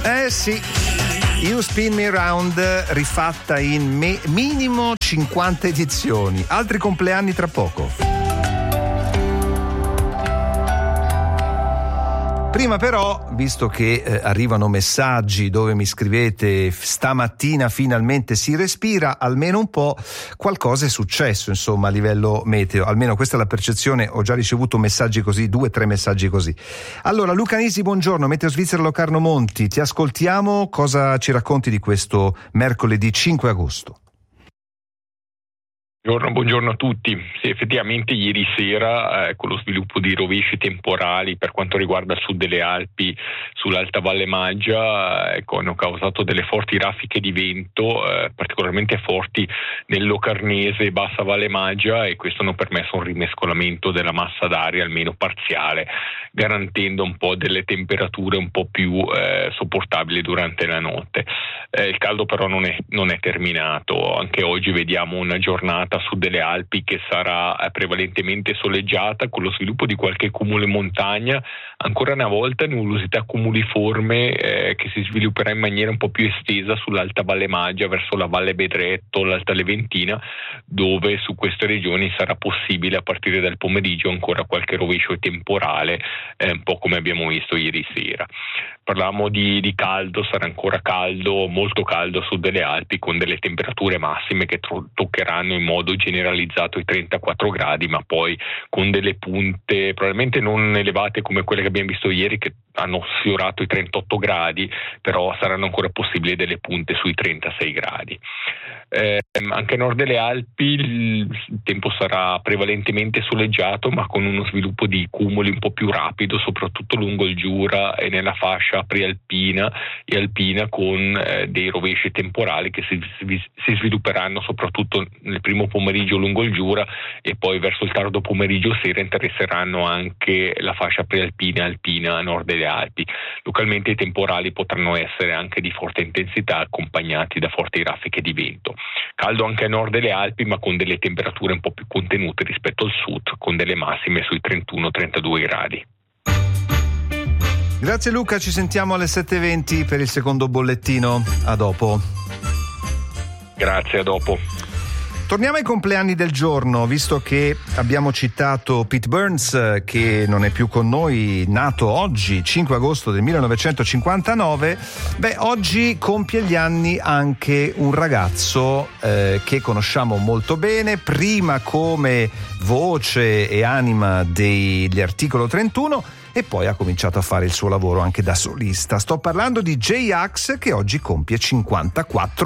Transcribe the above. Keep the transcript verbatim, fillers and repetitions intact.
Eh sì, You Spin Me Round rifatta in me- minimo cinquanta edizioni, altri compleanni tra poco. Prima però, visto che eh, arrivano messaggi dove mi scrivete stamattina finalmente si respira, almeno un po' qualcosa è successo, insomma, a livello meteo, almeno questa è la percezione, ho già ricevuto messaggi così, due tre messaggi così. Allora, Luca Nisi, buongiorno, Meteo Svizzera Locarno Monti, ti ascoltiamo, cosa ci racconti di questo mercoledì cinque agosto? Buongiorno, buongiorno a tutti. Sì, effettivamente ieri sera eh, con lo sviluppo di rovesci temporali per quanto riguarda il sud delle Alpi sull'Alta Valle Maggia eh, ecco, hanno causato delle forti raffiche di vento, eh, particolarmente forti nel Locarnese e Bassa Valle Maggia, e questo hanno permesso un rimescolamento della massa d'aria almeno parziale, garantendo un po' delle temperature un po' più eh, sopportabili durante la notte. Eh, il caldo però non è, non è terminato, anche oggi vediamo una giornata a sud delle Alpi che sarà prevalentemente soleggiata con lo sviluppo di qualche cumulo in montagna, ancora una volta nuvolosità cumuliforme eh, che si svilupperà in maniera un po' più estesa sull'Alta Valle Maggia verso la Valle Bedretto, l'Alta Leventina, dove su queste regioni sarà possibile a partire dal pomeriggio ancora qualche rovescio temporale, eh, un po' come abbiamo visto ieri sera. Parlavamo di, di caldo, sarà ancora caldo, molto caldo a sud delle Alpi, con delle temperature massime che tro- toccheranno in modo generalizzato i trentaquattro gradi, ma poi con delle punte probabilmente non elevate come quelle che abbiamo visto ieri, che hanno sfiorato i trentotto gradi, però saranno ancora possibili delle punte sui trentasei gradi. Eh, anche a nord delle Alpi il tempo sarà prevalentemente soleggiato, ma con uno sviluppo di cumuli un po' più rapido, soprattutto lungo il Giura e nella fascia prealpina e alpina, con eh, dei rovesci temporali che si, si svilupperanno soprattutto nel primo pomeriggio lungo il Giura, e poi verso il tardo pomeriggio sera interesseranno anche la fascia prealpina e alpina a nord delle Alpi. Localmente i temporali potranno essere anche di forte intensità, accompagnati da forti raffiche di vento. Caldo anche a nord delle Alpi, ma con delle temperature un po' più contenute rispetto al sud, con delle massime sui trentuno trentadue gradi. Grazie Luca, ci sentiamo alle sette e venti per il secondo bollettino. A dopo. Grazie, a dopo. Torniamo ai compleanni del giorno, visto che abbiamo citato Pete Burns, che non è più con noi, nato oggi, cinque agosto del millenovecentocinquantanove. Beh, oggi compie gli anni anche un ragazzo eh, che conosciamo molto bene, prima come voce e anima degli Articolo trentuno, e poi ha cominciato a fare il suo lavoro anche da solista. Sto parlando di J-Ax, che oggi compie cinquantaquattro